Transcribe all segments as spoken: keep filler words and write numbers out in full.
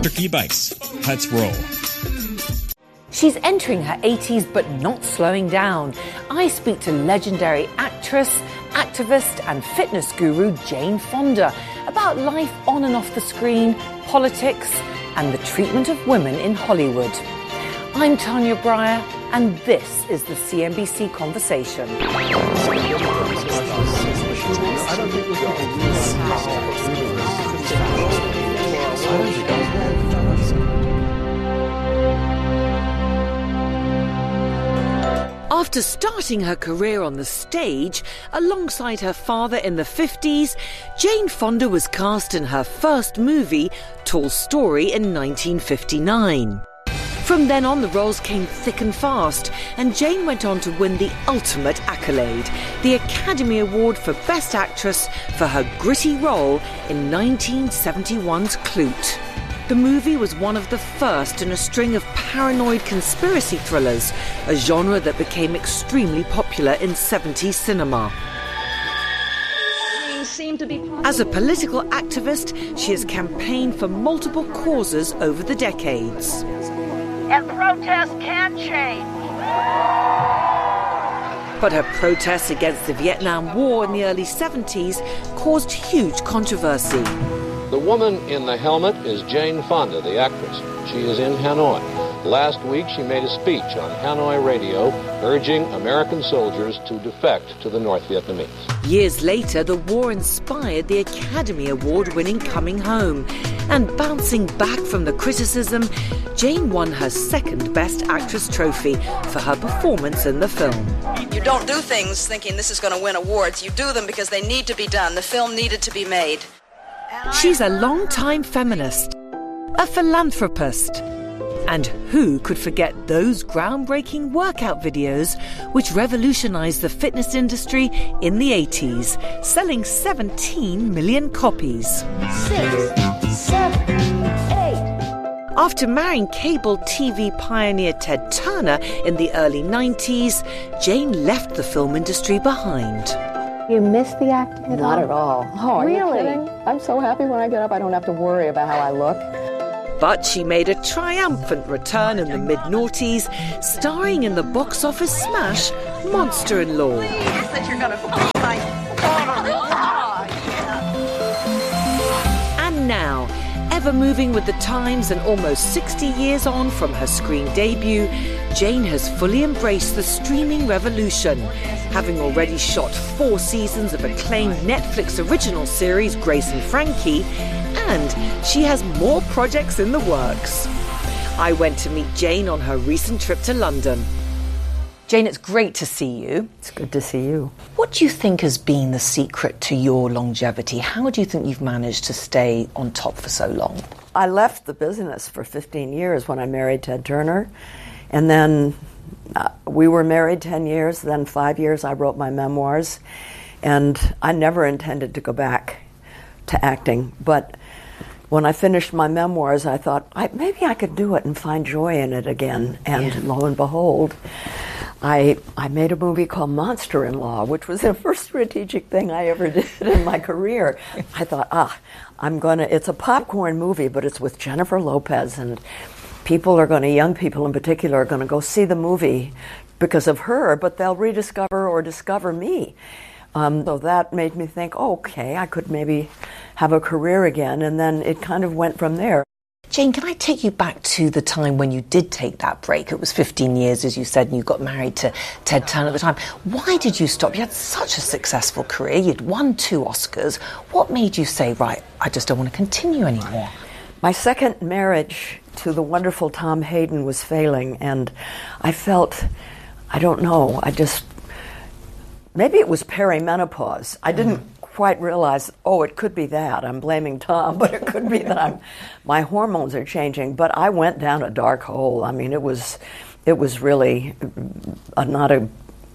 Tricky Bikes. Let's roll. She's entering her eighties but not slowing down. I speak to legendary actress, activist and fitness guru Jane Fonda about life on and off the screen, politics and the treatment of women in Hollywood. I'm Tanya Breyer and this is the C N B C Conversation. After starting her career on the stage, alongside her father in the fifties, Jane Fonda was cast in her first movie, Tall Story, in nineteen fifty-nine. From then on, the roles came thick and fast, and Jane went on to win the ultimate accolade, the Academy Award for Best Actress for her gritty role in nineteen seventy-one's Klute. The movie was one of the first in a string of paranoid conspiracy thrillers, a genre that became extremely popular in seventies cinema. As a political activist, she has campaigned for multiple causes over the decades. And protest can change. But her protests against the Vietnam War in the early seventies caused huge controversy. The woman in the helmet is Jane Fonda, the actress. She is in Hanoi. Last week, she made a speech on Hanoi radio urging American soldiers to defect to the North Vietnamese. Years later, the war inspired the Academy Award-winning Coming Home. And bouncing back from the criticism, Jane won her second Best Actress trophy for her performance in the film. You don't do things thinking this is going to win awards. You do them because they need to be done. The film needed to be made. She's a long-time feminist, a philanthropist. And who could forget those groundbreaking workout videos which revolutionized the fitness industry in the eighties, selling seventeen million copies. Six, seven, eight. After marrying cable T V pioneer Ted Turner in the early nineties, Jane left the film industry behind. You miss the acting at Not all? at all. Oh, are Really? you kidding? I'm so happy when I get up I don't have to worry about how I look. But she made a triumphant return in the mid-noughties, starring in the box office smash Monster-in-Law. That you're going to free my... And now, ever moving with the times and almost sixty years on from her screen debut, Jane has fully embraced the streaming revolution, having already shot four seasons of acclaimed Netflix original series Grace and Frankie, and she has more projects in the works. I went to meet Jane on her recent trip to London. Jane, it's great to see you. It's good to see you. What do you think has been the secret to your longevity? How do you think you've managed to stay on top for so long? I left the business for fifteen years when I married Ted Turner. And then uh, we were married ten years. Then five years I wrote my memoirs. And I never intended to go back to acting. But when I finished my memoirs, I thought, I, maybe I could do it and find joy in it again. And yeah. Lo and behold, I I made a movie called Monster-in-Law, which was the first strategic thing I ever did in my career. I thought, ah, I'm going to, it's a popcorn movie, but it's with Jennifer Lopez, and people are going to, young people in particular, are going to go see the movie because of her, but they'll rediscover or discover me. Um, so that made me think, oh, okay, I could maybe have a career again, and then it kind of went from there. Jane, can I take you back to the time when you did take that break? It was fifteen years, as you said, and you got married to Ted Turner at the time. Why did you stop? You had such a successful career. You'd won two Oscars. What made you say, right, I just don't want to continue anymore? My second marriage to the wonderful Tom Hayden was failing, and I felt, I don't know, I just, maybe it was perimenopause. I didn't mm. quite realize, oh, it could be that. I'm blaming Tom, but it could be that I'm, my hormones are changing. But I went down a dark hole. I mean, it was, it was really a, not a,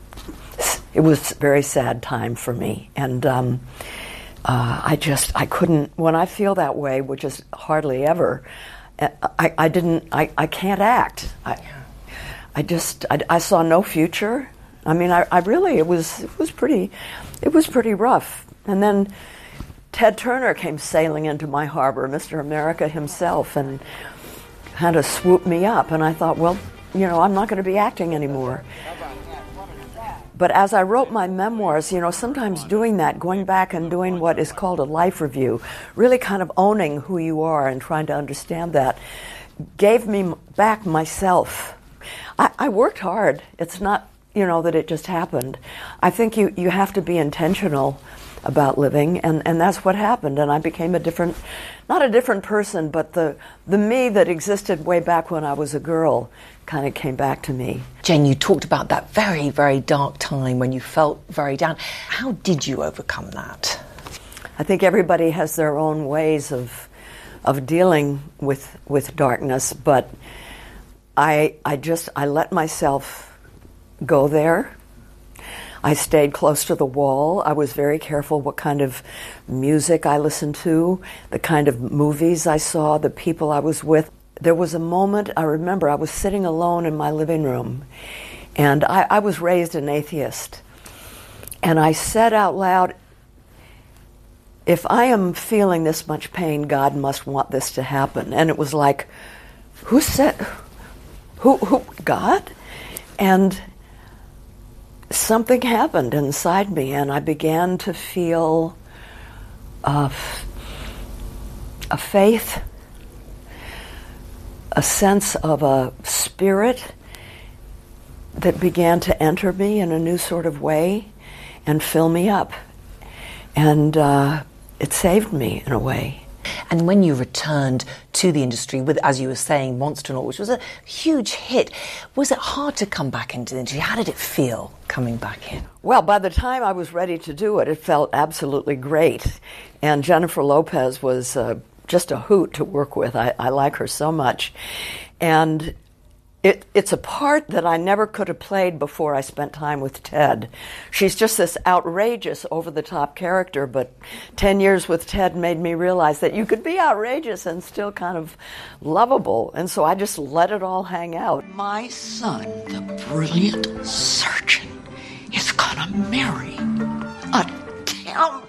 it was a very sad time for me. And um, uh, I just, I couldn't, when I feel that way, which is hardly ever, I, I didn't, I, I can't act. I, I just, I, I saw no future. I mean, I, I really, it was, it was pretty, it was pretty rough. And then Ted Turner came sailing into my harbor, Mister America himself, and had to swoop me up. And I thought, well, you know, I'm not going to be acting anymore. But as I wrote my memoirs, you know, sometimes doing that, going back and doing what is called a life review, really kind of owning who you are and trying to understand that, gave me back myself. I, I worked hard. It's not, you know, that it just happened. I think you, you have to be intentional about living, and, and that's what happened. And I became a different, not a different person, but the, the me that existed way back when I was a girl kind of came back to me. Jane, you talked about that very, very dark time when you felt very down. How did you overcome that? I think everybody has their own ways of of dealing with with darkness, but I I just I let myself go there. I stayed close to the wall. I was very careful what kind of music I listened to, the kind of movies I saw, the people I was with. There was a moment, I remember, I was sitting alone in my living room, and I, I was raised an atheist. And I said out loud, if I am feeling this much pain, God must want this to happen. And it was like, who said, who, who, God? And something happened inside me, and I began to feel uh, a faith, a sense of a spirit that began to enter me in a new sort of way and fill me up. And uh, it saved me in a way. And when you returned to the industry with, as you were saying, Monsternaut, which was a huge hit, was it hard to come back into the industry? How did it feel coming back in? Well, by the time I was ready to do it, it felt absolutely great. And Jennifer Lopez was uh, just a hoot to work with. I, I like her so much. And It, it's a part that I never could have played before I spent time with Ted. She's just this outrageous, over-the-top character, but ten years with Ted made me realize that you could be outrageous and still kind of lovable, and so I just let it all hang out. My son, the brilliant surgeon, is gonna marry a temp.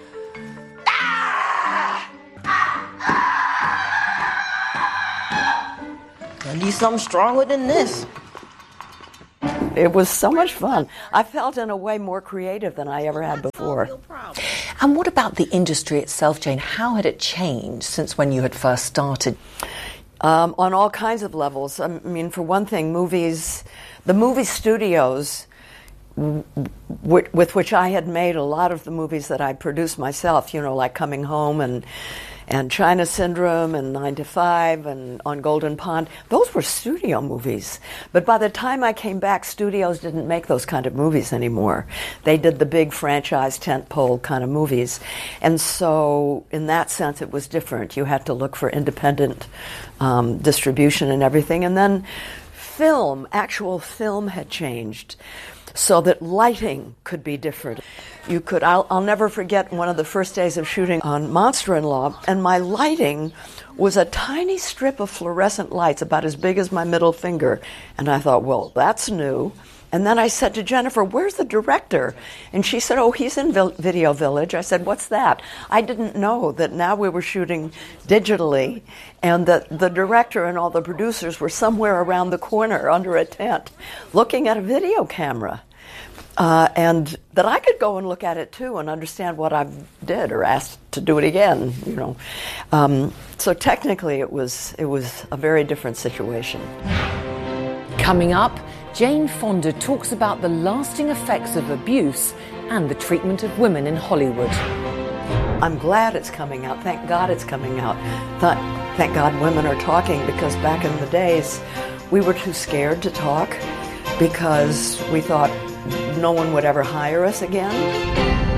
I need something stronger than this. It was so much fun. I felt in a way more creative than I ever had before. And what about the industry itself, Jane? How had it changed since when you had first started? Um, on all kinds of levels. I mean, for one thing, movies, the movie studios w- w- with which I had made a lot of the movies that I produced myself, you know, like Coming Home and and China Syndrome and Nine to Five and On Golden Pond, those were studio movies. But by the time I came back, studios didn't make those kind of movies anymore. They did the big franchise tentpole kind of movies. And so in that sense, it was different. You had to look for independent um, distribution and everything. And then film, actual film had changed so that lighting could be different. You could, I'll, I'll never forget one of the first days of shooting on Monster-in-Law, and my lighting was a tiny strip of fluorescent lights about as big as my middle finger. And I thought, well, that's new. And then I said to Jennifer, where's the director? And she said, oh, he's in Vil- Video Village. I said, what's that? I didn't know that now we were shooting digitally and that the director and all the producers were somewhere around the corner under a tent looking at a video camera. Uh, and that I could go and look at it too and understand what I did or asked to do it again, you know. Um, so technically it was it was a very different situation. Coming up, Jane Fonda talks about the lasting effects of abuse and the treatment of women in Hollywood. I'm glad it's coming out. Thank God it's coming out. Th- thank God women are talking, because back in the days we were too scared to talk because we thought no one would ever hire us again.